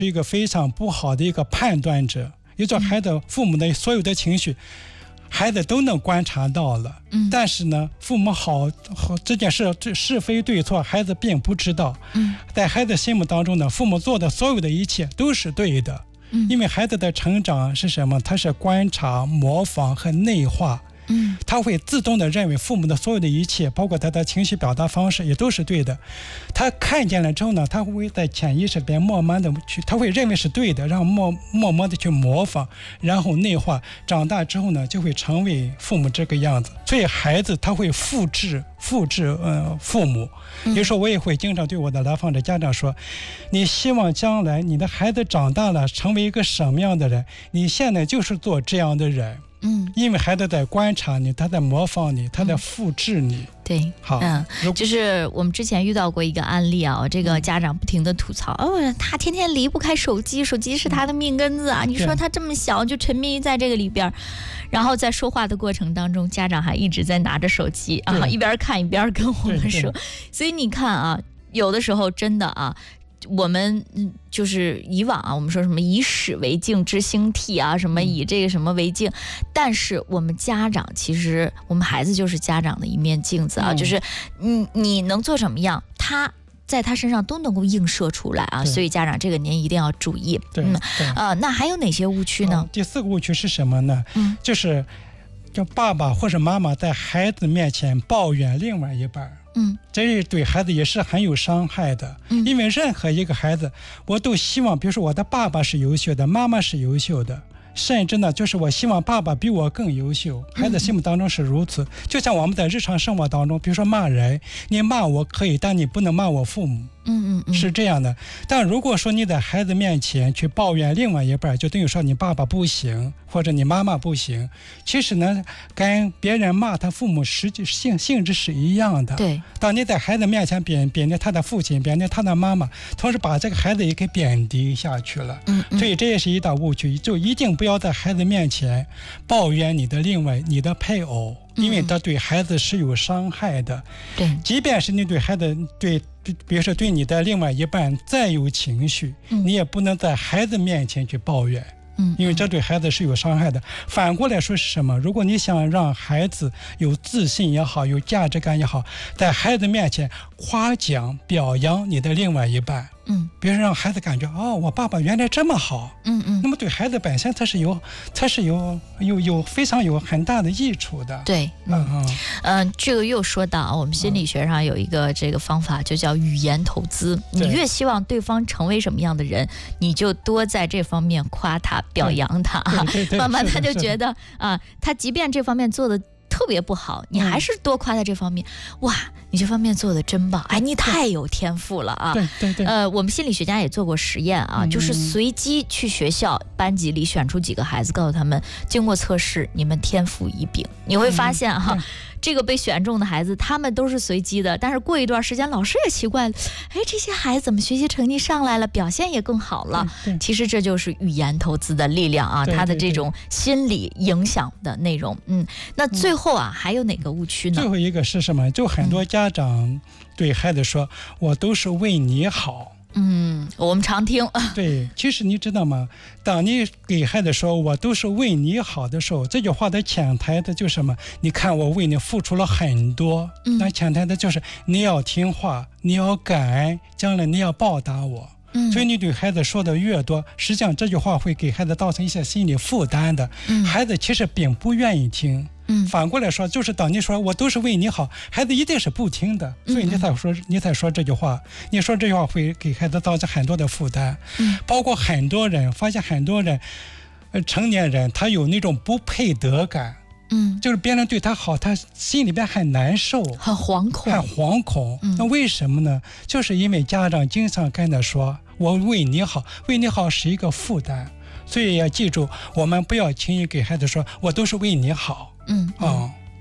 一个非常不好的一个判断者，也就是孩子父母的所有的情绪，孩子都能观察到了。但是呢，父母好这件事是非对错，孩子并不知道。在孩子心目当中呢，父母做的所有的一切都是对的。因为孩子的成长是什么？他是观察、模仿和内化。他会自动的认为父母的所有的一切，包括他的情绪表达方式也都是对的。他看见了之后呢，他会在潜意识里边慢慢的去，他会认为是对的，然后默默的去模仿，然后内化。长大之后呢，就会成为父母这个样子。所以孩子他会复制父母。有时候我也会经常对我的来访者家长说，你希望将来你的孩子长大了成为一个什么样的人，你现在就是做这样的人。因为孩子在观察你，他在模仿你，他在复制你。 对， 好， 就是我们之前遇到过一个案例啊，这个家长不停的吐槽，他天天离不开手机，手机是他的命根子啊！你说他这么小就沉迷在这个里边，然后在说话的过程当中，家长还一直在拿着手机啊，一边看一边跟我们说。所以你看啊，有的时候真的啊。我们就是以往啊，我们说什么以史为镜知兴替啊，什么以这个什么为镜，但是我们家长其实我们孩子就是家长的一面镜子啊，就是你能做什么样，他在他身上都能够映射出来啊，所以家长这个您一定要注意。那还有哪些误区呢？ 第四个误区是什么呢？就是爸爸或者妈妈在孩子面前抱怨另外一半。这对孩子也是很有伤害的。因为任何一个孩子，我都希望，比如说我的爸爸是优秀的，妈妈是优秀的，甚至呢，就是我希望爸爸比我更优秀。孩子心目当中是如此。就像我们在日常生活当中，比如说骂人，你骂我可以，但你不能骂我父母。是这样的。但如果说你在孩子面前去抱怨另外一半，就等于说你爸爸不行，或者你妈妈不行。其实呢，跟别人骂他父母实际性质是一样的。 对。 当你在孩子面前贬低他的父亲，贬低他的妈妈，同时把这个孩子也给贬低下去了。所以这也是一大误区，就一定不要在孩子面前抱怨你的配偶。因为他对孩子是有伤害的。 对， 即便是你对孩子比如说对你的另外一半再有情绪，你也不能在孩子面前去抱怨。因为这对孩子是有伤害的。反过来说是什么？如果你想让孩子有自信也好，有价值感也好，在孩子面前夸奖表扬你的另外一半。比如说让孩子感觉我爸爸原来这么好。那么对孩子本身它是有非常有很大的益处的。 对。这个又说到我们心理学上有一个这个方法，就叫语言投资。你越希望对方成为什么样的人，你就多在这方面夸他表扬他。慢慢他就觉得他即便这方面做的特别不好，你还是多夸他这方面。哇，你这方面做的真棒！你太有天赋了啊！ 对。 我们心理学家也做过实验啊，就是随机去学校班级里选出几个孩子，告诉他们经过测试，你们天赋异禀。你会发现这个被选中的孩子，他们都是随机的，但是过一段时间，老师也奇怪了，这些孩子怎么学习成绩上来了，表现也更好了？其实这就是语言投资的力量啊，他的这种心理影响的内容。那最后还有哪个误区呢？ 最后一个是什么？就很多家长对孩子说，我都是为你好。 我们常听。 对，其实你知道吗？当你给孩子说我都是为你好的时候，这句话的潜台词就是什么？你看我为你付出了很多。那潜台词就是你要听话，你要感恩，将来你要报答我。所以你对孩子说的越多，实际上这句话会给孩子造成一些心理负担的。孩子其实并不愿意听。反过来说，就是当你说我都是为你好，孩子一定是不听的。所以你才说这句话，你说这句话会给孩子造成很多的负担。包括很多人发现，很多人成年人他有那种不配得感。就是别人对他好，他心里边很难受， 很惶恐。 那为什么呢？就是因为家长经常跟他说我为你好，为你好是一个负担。所以要记住，我们不要轻易给孩子说我都是为你好。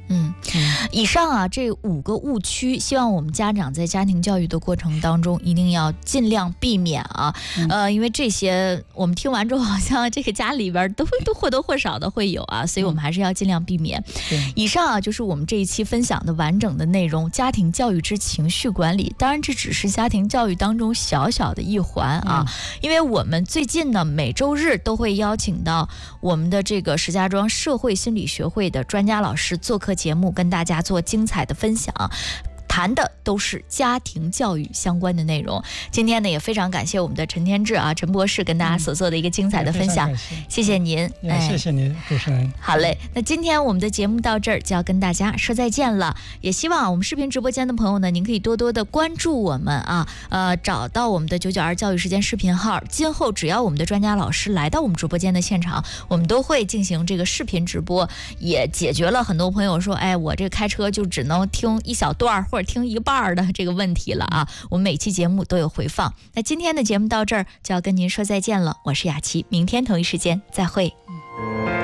以上啊这5个误区，希望我们家长在家庭教育的过程当中一定要尽量避免啊。因为这些我们听完之后，好像这个家里边都或多或少的会有啊，所以我们还是要尽量避免。以上啊就是我们这一期分享的完整的内容，家庭教育之情绪管理。当然这只是家庭教育当中小小的一环啊，因为我们最近呢每周日都会邀请到我们的这个石家庄社会心理学会的专家老师做客节目，跟大家做精彩的分享，谈的都是家庭教育相关的内容。今天呢也非常感谢我们的陈天志啊，陈博士跟大家所做的一个精彩的分享，谢谢您。 谢谢您主持人。 好嘞，那今天我们的节目到这儿就要跟大家说再见了，也希望我们视频直播间的朋友呢，您可以多多的关注我们啊，找到我们的992教育时间视频号，今后只要我们的专家老师来到我们直播间的现场，我们都会进行这个视频直播，也解决了很多朋友说，哎，我这个开车就只能听一小段或者听一半的这个问题了啊。我们每期节目都有回放。那今天的节目到这儿就要跟您说再见了，我是雅琪，明天同一时间再会。